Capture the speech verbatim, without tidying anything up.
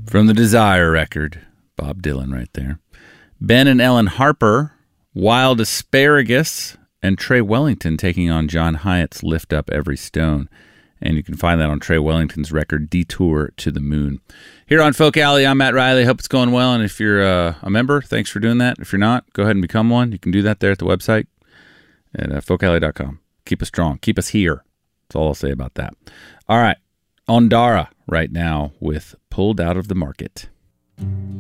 From the Desire record, Bob Dylan right there. Ben and Ellen Harper, Wild Asparagus, and Trey Wellington taking on John Hyatt's Lift Up Every Stone. And you can find that on Trey Wellington's record, Detour to the Moon. Here on Folk Alley, I'm Matt Riley. Hope it's going well. And if you're uh, a member, thanks for doing that. If you're not, go ahead and become one. You can do that there at the website at uh, folk alley dot com. Keep us strong. Keep us here. That's all I'll say about that. All right. Ondara right now with Pulled Out of the Market.